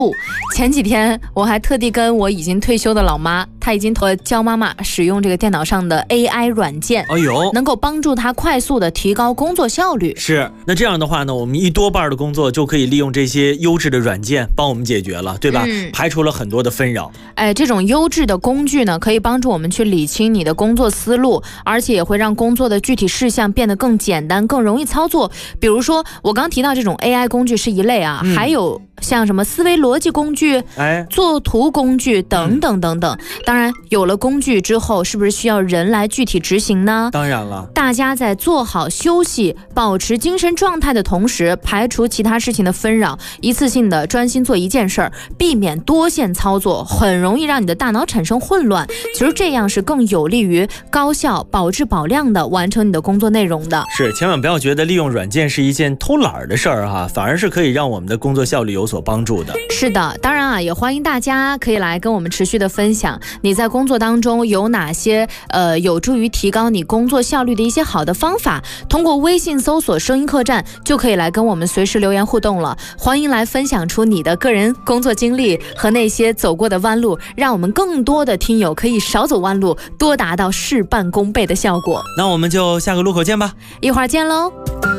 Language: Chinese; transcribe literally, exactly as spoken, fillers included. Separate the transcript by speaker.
Speaker 1: 前几天我还特地跟我已经退休的老妈，她已经教妈妈使用这个电脑上的 A I 软件，
Speaker 2: 哎呦，
Speaker 1: 能够帮助她快速的提高工作效率。
Speaker 2: 是，那这样的话呢，我们一多半的工作就可以利用这些优质的软件帮我们解决了，对吧？嗯、排除了很多的纷扰。
Speaker 1: 哎，这种优质的工具呢，可以帮助我们去理清你的工作思路，而且也会让工作的具体事项变得更简单、更容易操作。比如说，我刚提到这种 A I 工具是一类啊，嗯、还有像什么思维逻辑工具、哎，作图工具等等等等。嗯、当然，有了工具之后，是不是需要人来具体执行呢？
Speaker 2: 当然了，
Speaker 1: 大家在做好休息、保持精神状态的同时，排除其他事情的纷扰，一次性的专心做一件事儿，避免多线操作，很容易让你的大脑产生混乱。其实这样是更有利于高效、保质保量的完成你的工作内容的。
Speaker 2: 是，千万不要觉得利用软件是一件偷懒的事儿哈，反而是可以让我们的工作效率有所帮助的。
Speaker 1: 是的，当然啊，也欢迎大家可以来跟我们持续的分享，你在工作当中有哪些呃有助于提高你工作效率的一些好的方法，通过微信搜索声音客栈就可以来跟我们随时留言互动了。欢迎来分享出你的个人工作经历和那些走过的弯路，让我们更多的听友可以少走弯路，多达到事半功倍的效果。
Speaker 2: 那我们就下个路口见吧，
Speaker 1: 一会儿见喽。